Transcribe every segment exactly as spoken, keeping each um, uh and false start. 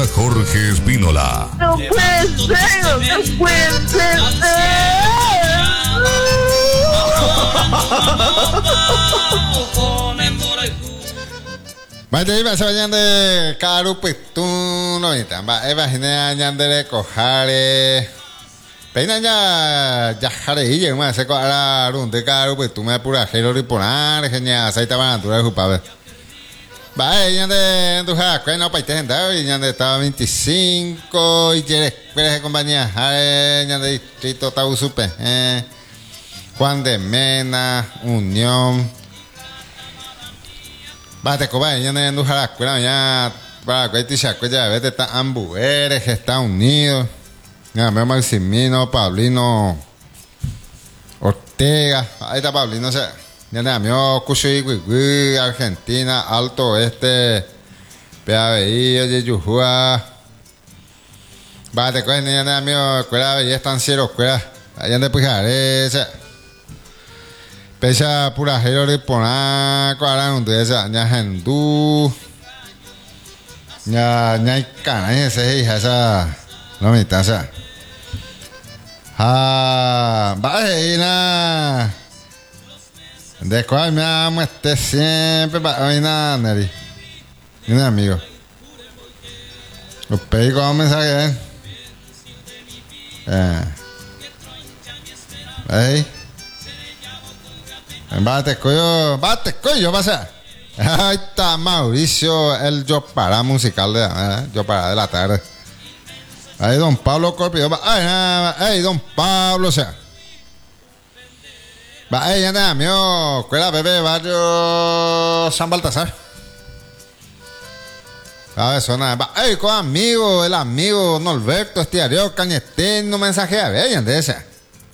Jorge Espínola. No puede ser, no puede ser. Vaya, iba a ser de Caru Pitún, no está. Va, iba a ser de Cojare. Peina ya, ya jare y llega más seco a la de Caru Pitún, me apura gelo y poner, genial, aceite banatura de Jupave. Va, ella de Duja, que no paite gente, ella de estaba veinticinco y quiere, quiere compañía, ella de distrito Tausupe, eh. Juan de Mena, Unión. Bate coba, ya no hay andujar la escuela, ya para que te saco ya vete está Ambueres, Estados Unidos. Ya me Maximino, Pablino Ortega, ahí está Pablino, o sea, ya me amigo Cuchuy, Argentina, Alto Oeste, P A B I, oye Yujua. Bate coba, ya me amigo escuela, ya están cero escuela, allá de Pujaré, o sea. Pesa pura jero de poner cuadran ustedes ya hendú ya ya cana ese hija esa no me tasa ah vaina de cual me amo este siempre vaina neri un amigo los pedí como mensaje eh ahí Bate coyo, bate coyo, pasa. Ahí está Mauricio, el yo para musical de eh, yo para de la tarde. Ahí don Pablo Corpio, ay, ay, don Pablo, o sea. Va, ahí anda, mío, escuela bebé, barrio San Baltasar. A ver, suena, va, ay, con amigo, el amigo Norberto Estiario Cañetín, no mensaje a ver, anda esa.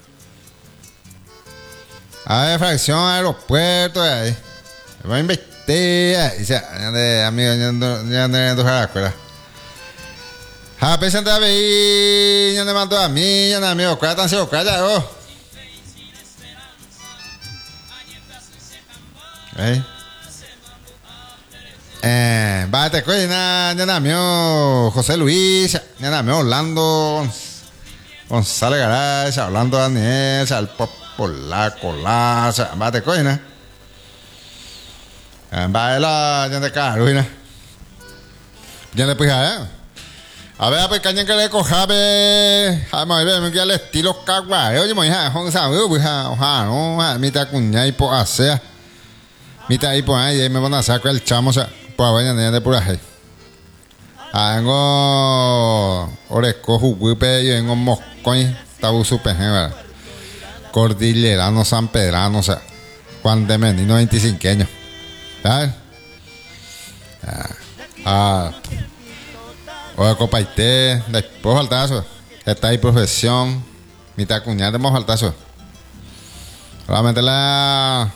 A ver, fracción aeropuerto, ahí. Voy a investigar. Dice, amigo, ya no hay dos a la escuela. Ah, presente a ver, ya me mandó a mí, ya no amigo, ¿cuál tan seguro? ¿Cuál ya, oh? ¿Eh? Eh, bate, coño, ya no amigo, José Luis, ya no amigo, Orlando González Garay, Orlando Daniel, el pop. Por la cola, va de coina. Va la ya de Carolina. Ya le puse a a ver, pues caña que le coja, ve. Vamos a ver, me queda el estilo cagua. Oye, mo hija, Juan Samuel, pues ojalá, no, mitad cuña y por hacer. Mitad ahí por ahí, me van a sacar el chamo, o sea, por vaina de pura ahí. Hago oreco juguipe y vengo moscoy, tabu super, ¿verdad? Cordillerano San Pedrano, o sea, Juan de Menino veinticinqueño. ¿Sabes? Ah, ah. Oye, copaité, después faltazo. Está ahí profesión. Mitad cuñada de faltazo. Solamente la.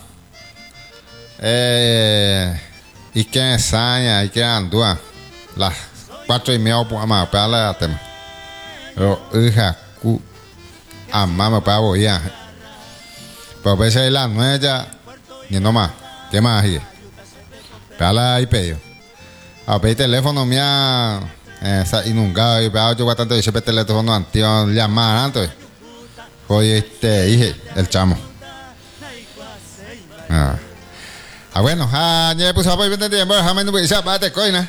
Eh. Y que ensaña, y que andúa. Las cuatro y media, pues, más, para la tema. Pero, hija, cu. Amá, me para boya. Pero pues ahí la nueva ni no más. ¿Qué más hay? Pala ahí pedido. A pedir teléfono mía esa inungado y pegado yo bastante dice el teléfono antiguo llamar antes. Oye, este dije el chamo. Ah. Ah bueno, ah ya puse a poner bien tiempo, déjame no puede bate coina.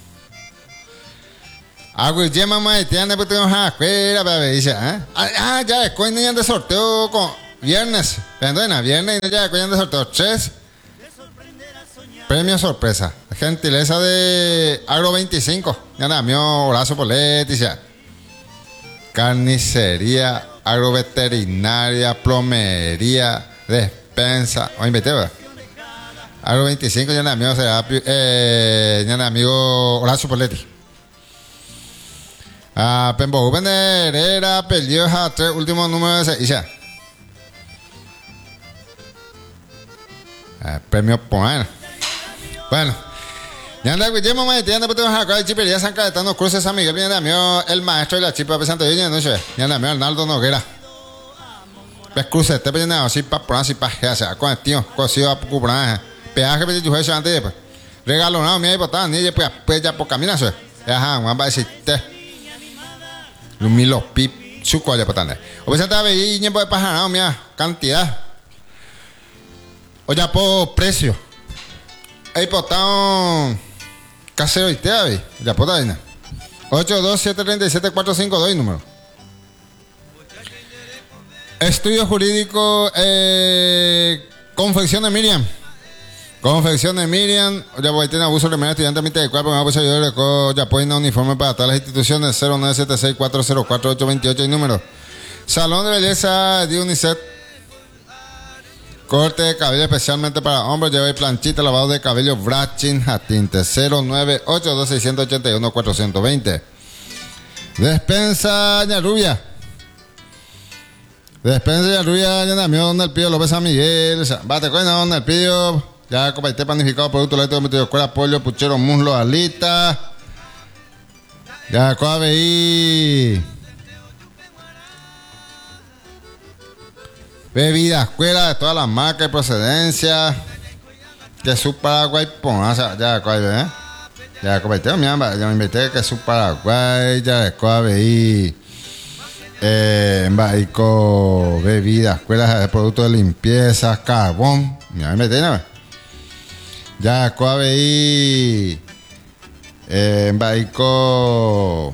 Algo ya mamá tiene pues tengo a escuela para dice, ¿eh? Ah, ya es coina ya de sorteo con viernes, perdona, viernes y ya coño de sorteo tres premio sorpresa, gentileza de Agro veinticinco, ya nada, mío, brazo por Leticia, carnicería, agroveterinaria, plomería, despensa, o invité, ¿verdad? Agro veinticinco, ya nada, mío, será, eh, ya nada, amigo, brazo por Leti. Ah, Pembo, Herrera, Pelioja, tres últimos números de seis, ya. Eh, premio Poner. Bueno, ya anda, ya mamá, ya anda, pues te vas a acá, Chipería San Cayetano, Cruces San Miguel, viene amigo, el maestro y la chipa pesante de no sé, ya anda, amigo, Arnaldo Noguera. Pues cruces, este viene así para poner así para que sea con el tío, cosido a cumplir, peaje, pues yo eso antes, pues, regalonado, mira, y botada, ni pues, pues ya por caminar, eso Ajá, un va a decir te. Lumilo pip, chuco ya patane. O sea, te veí ñempo de pajarao, mira, cantidad. O ya por precio. Ahí potado casero y te ve. Ya por ahí. ocho dos siete tres siete cuatro cinco dos número. Estudio jurídico, eh, confección de Miriam. Confección de Miriam. Ya voy a tener abuso de primera estudiante de de cuerpo. Me voy a ayudar. Ya pueden uniforme para todas las instituciones. cero nueve siete seis cuatro cero cuatro ocho dos ocho y número. Salón de belleza de Unicet. Corte de cabello especialmente para hombres. Lleva planchita, lavado de cabello, brushing a tinte. cero nueve ocho dos seis ocho uno cuatro dos cero. Despensa Ñarrubia. Despensa Ñarrubia. Ya namió Don Elpidio López San Miguel. Bate coina Don Elpidio. Ya comparté panificado, producto lácteo, metido escuela, pollo, puchero, muslo, alita. Ya coabe y bebida, escuela de todas las marcas y procedencia. Que su Paraguay pon, o sea, ya coabe, ¿eh? Ya comparté, mi amba, ya me invité que su Paraguay, ya coabe y eh, baico, bebida, escuela de productos de limpieza, carbón. Mira, me invité, ¿no? Ya, coabe y eh, baico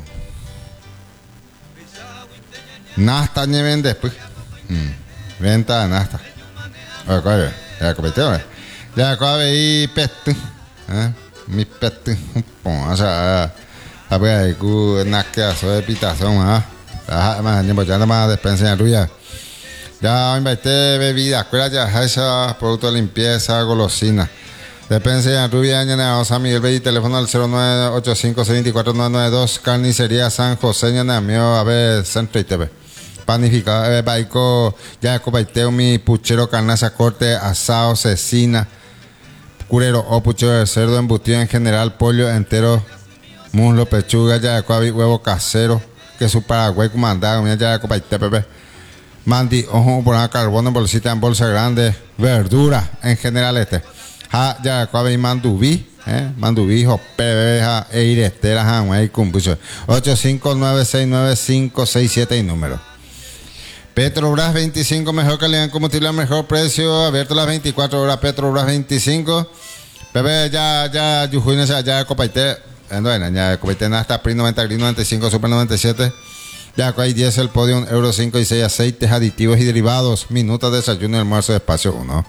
Nasta ni vende después. Mm. Venta de Nasta. Oye, coabe, ya competeo, ya coabe y peste. ¿Eh? Mi peste. O sea, a ver, hay que naqueazo de pitación, ¿ah? Ya, más, ya no más despensa en ruya. Ya invité bebidas, escuela ya, esa, productos de limpieza, golosina. Despensa en Rubia, Ñana, San Miguel Bay, teléfono al cero nueve ocho cinco seis cuatro nueve nueve dos, carnicería San José, Ñana, mío, a ver, Centro y T V. Panificado, eh, baico, ya copaiteo mi puchero, carnaza, corte, asado, cecina, curero o puchero de cerdo, embutido en general, pollo entero, muslo, pechuga, ya coabi, huevo casero, que su Paraguay comandado, mira, ya copaiteo, pepe. Mandi, ojo, por una carbono, bolsita en bolsa grande, verdura, en general este. Ja, ya coabe mandubí, eh, mandubí, jope, beja, e iretera, ja, y cumbucho. ocho cinco nueve seis nueve cinco seis siete y número. Petrobras veinticinco, mejor calidad en combustible, mejor precio, abierto las veinticuatro horas. Petrobras veinticinco. Bebé, ya, ya, Yujuines, ya, copaite, bueno, ya, copaite, hasta P R I noventa, Gris noventa y cinco, Super noventa y siete. Ya, hay diez, el Podium, Euro cinco y seis, aceites, aditivos y derivados, minutos de desayuno y almuerzo de espacio uno.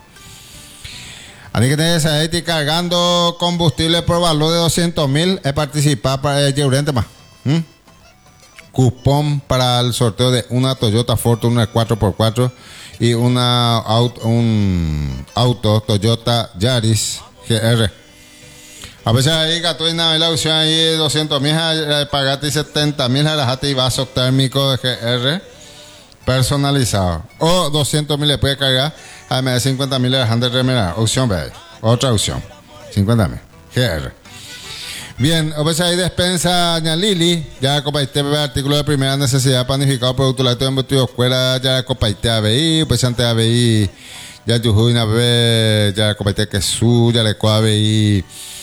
Así que tenés esa ética cargando combustible por valor de doscientos mil. He participado para el Yeurente más. ¿Mm? Cupón para el sorteo de una Toyota Fortuner cuatro por cuatro y una auto, un auto Toyota Yaris G R. A veces ahí gato y nada, la opción ahí doscientos mil, pagate setenta mil, y vaso térmico de G R personalizado. O doscientos mil le puede cargar. Además de cincuenta mil dejan de remerar. Opción B. Otra opción. cincuenta mil. G R. Bien, o pues ahí despensa Ñalili. Ya copaite artículo de primera necesidad panificado, producto lácteo embutido escuela. Ya copaite A B I. Pues antes A B I. Ya Yujuina B. Ya copaite quesú. Ya le coa A B I.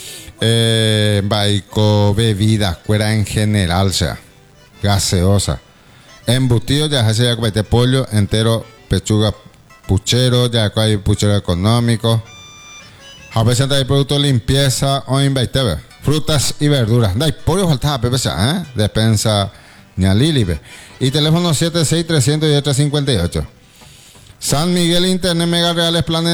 Eh, baico bebida escuela en general. O sea, gaseosa. Embutido ya se ya copaite pollo entero, pechuga, puchero, ya hay puchero económico. A veces hay productos de limpieza o invaitebe, frutas y verduras. No hay pollo falta, P P C, ¿eh? Despensa Ñalili. Y teléfono siete seis tres cero cero y ocho cinco ocho. San Miguel Internet Mega Reales Planes.